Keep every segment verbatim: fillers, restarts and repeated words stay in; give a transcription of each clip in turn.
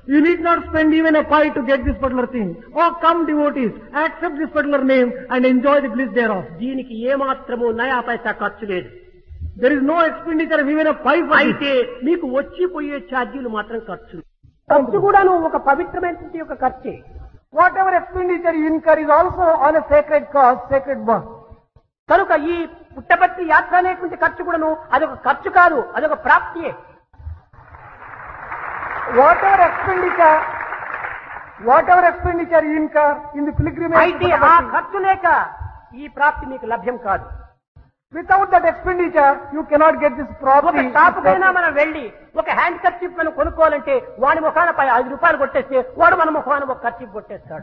You need not spend even a pie to get this particular thing. Oh, come devotees, accept this particular name and enjoy the bliss thereof. దీనికి ఏమాత్రము నయా పైసా ఖర్చు లేదు. There is no expenditure of even a pie for అయితే this. మీకు వచ్చిపోయే ఛార్జీలు మాత్రం ఖర్చు. ఖర్చు కూడాను ఒక పవిత్రమైనటువంటి ఒక ఖర్చే. Whatever expenditure you incur is also on a sacred cause, sacred work. కనుక ఈ పుట్టపర్తి యాత్ర అనేటువంటి ఖర్చు కూడాను అదొక ఖర్చు కాదు, అదొక ప్రాప్తియే. Whatever expenditure, whatever expenditure you incur in the pilgrimage, అయితే ఆ ఖర్చు లేక ఈ ప్రాప్తి మీకు లభ్యం కాదు. without that expenditure, you cannot get this ఒక property. షాపుకైనా మనం వెళ్ళి ఒక హ్యాండ్ కర్చీఫ్ మనం కొనుక్కోవాలంటే వాడి ముఖాన పై ఐదు రూపాయలు కొట్టేస్తే వాడు మన ముఖాన ఒక kerchief కొట్టేస్తాడు.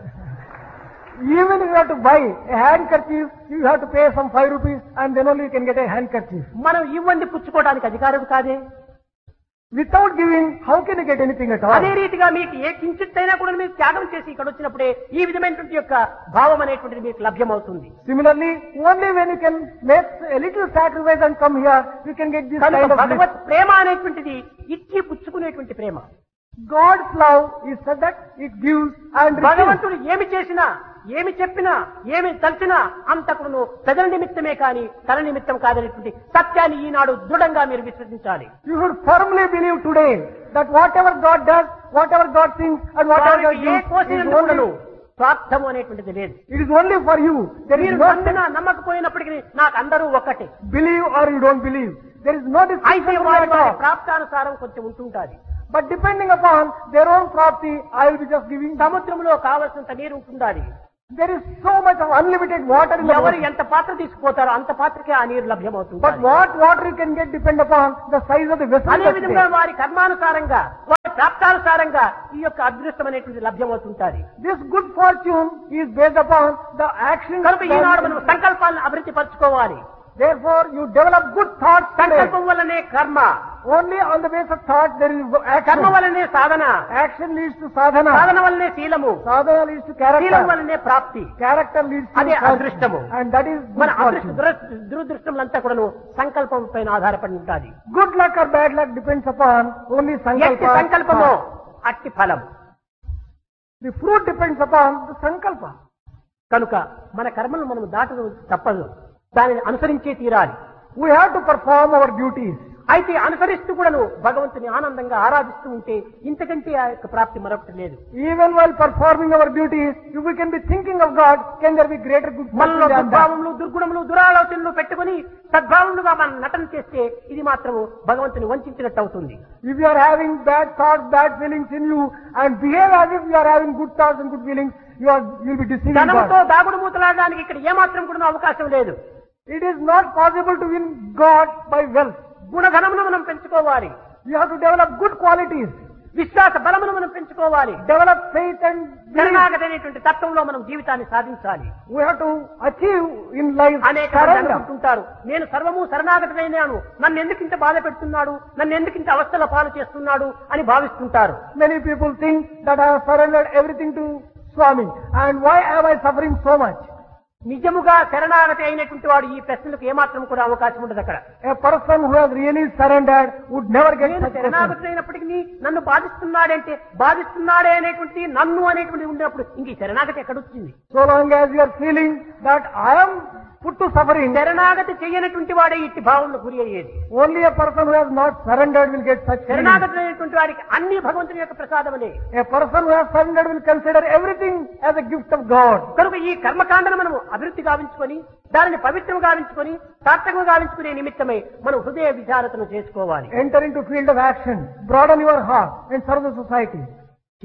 Even if you have to buy a handkerchief, you have to pay some five rupees and then only you can get a handkerchief. మనం ఇవ్వండి పుచ్చుకోవడానికి అధికారం కాదే. Without giving, how can you get anything at all? అదే రీతిగా మీకు ఏ కించిత్తైనా కూడా మీరు త్యాగం చేసి ఇక్కడ వచ్చినప్పుడే ఈ విధమైనటువంటి యొక్క భావం అనేటువంటిది మీకు లభ్యమవుతుంది. Similarly, only when you can make a little sacrifice and come here, you can get this kind of bliss. భగవత్ ప్రేమ అనేటువంటిది ఇచ్చి పుచ్చుకునేటువంటి ప్రేమ. God's love is such that it gives and receives. భగవంతుడు ఏమి చేసినా, ఏమి చెప్పినా, ఏమి తలచినా అంతకును ప్రజల నిమిత్తమే కాని తన నిమిత్తం కాదనేటువంటి సత్యాన్ని ఈనాడు దృఢంగా మీరు విశ్వసించాలి. You should firmly believe today that whatever God does, whatever God thinks, and whatever God A gives, is కోసినందుకును only, స్వార్థము అనేటువంటిది లేదు. it is only for you. There is మీరు no నమ్మినా నమ్మకపోయినప్పటికీ నాకు అందరూ ఒక్కటే. believe or you don't believe. There is no అయితే distinction వారి at వారి all. ప్రాప్తానుసారం కొంచెం ఉంటుంటాది. But depending upon their own property, I will be just giving. సముద్రంలో కావలసినంత నీరు ఉంటుండాలి. There is so much of unlimited water in the ఎవరు world. ఎంత పాత్ర తీసుకుపోతారో అంత పాత్రకే ఆ నీరు లభ్యమవుతుంది. But what water you can get depend upon the size of the vessel. అదే that విధంగా it is. వారి కర్మానుసారంగా వారి ప్రాప్తానుసారంగా ఈ యొక్క అదృష్టం అనేటువంటి లభ్యమవుతుంటాది. This good fortune is based upon the action. కనుక ఈనాడు మనం సంకల్పాలను అభివృద్ధి పరచుకోవాలి. Therefore, you develop good thoughts today. సంకల్పం వల్లనే కర్మ, Only on the base of thought there is action. కర్మ వల్లనే సాధన, Action leads to sadhana. సాధన వల్లనే శీలము, Sadhana leads to Seelam character. వల్లనే ప్రాప్తి. Character leads to అదే fortune. అదృష్టము. And that is మన good అదృష్ట fortune. దుర- దురదృష్టములంతా కూడాను సంకల్పం పైన ఆధారపడి ఉంటుంది. Good luck or bad luck depends upon only ఎట్టి sankalpa. సంకల్పమో అట్టి ఫలం. The fruit depends upon the sankalpa. కనుక మన కర్మను మనం దాటడం తప్పదు, దానిని అనుసరించే తీరాలి. We have to perform our duties. అయితే అనుసరిస్తూ కూడాను భగవంతుని ఆనందంగా ఆరాధిస్తూ ఉంటే ఇంతకంటే ఆ యొక్క ప్రాప్తి మరొకటి లేదు. Even while performing our duties, if we can be thinking of God, can there be greater good మనలో fortune than that? దుర్భావములు, దుర్గుణములు, దురాలోచనలు పెట్టుకుని సద్భావములుగా మనం నటన చేస్తే ఇది మాత్రము భగవంతుని వంచినట్టు అవుతుంది. If you are having bad thoughts, bad feelings in you, and behave as if you are having good thoughts and good feelings, you are you will be deceiving ధనంతో God. దాగుడు మూతలాడడానికి ఇక్కడ ఏమాత్రం కూడా అవకాశం లేదు. It is not possible to win God by wealth. గుణగణమును మనం పెంచుకోవాలి. You have to develop good qualities. విశ్వాస బలమును మనం పెంచుకోవాలి. Develop faith and belief. శరణాగతి అనేటువంటి తత్వంలో మనం జీవితాన్ని సాధించాలి. We have to achieve in life అనేక మంది surrender. అనుకుంటుంటారు, నేను సర్వము శరణాగతమైనాను, నన్ను ఎందుకు ఇంత బాధ పెడుతున్నాడు, నన్ను ఎందుకు ఇంత అవస్థల పాలు చేస్తున్నాడు అని భావిస్తుంటారు. Many people think that I have surrendered everything to Swami, and why am I suffering so much? నిజముగా శరణాగతి అయినటువంటి వాడు ఈ ప్రశ్నలకు ఏమాత్రం కూడా అవకాశం ఉండదు. అక్కడ A person who has really surrendered would never get నేను such questions. శరణాగతి అయినప్పటికీ నన్ను బాధిస్తున్నాడంటే బాధిస్తున్నాడే అనేటువంటి నన్ను అనేటువంటి ఉన్నప్పుడు ఇంక ఈ శరణాగతి ఎక్కడొచ్చింది? So long as you are feeling that I am put to suffering, శరణాగతి చేయనటువంటి వాడే ఇట్టి భావంలో గురి అయ్యేది. only a person who has not surrendered will get such feelings. శరణాగతి అయినటువంటి వారికి అన్ని భగవంతుని యొక్క ప్రసాదములే. A person who has surrendered will consider everything as a gift of God. కనుక ఈ కర్మకాండను మనము అభివృద్ధి గావించుకొని దానిని పవిత్రం గావించుకొని సార్థకం గావించుకునే నిమిత్తమై మనం హృదయ విచారతను చేసుకోవాలి. Enter into field of action, broaden your heart and serve the society.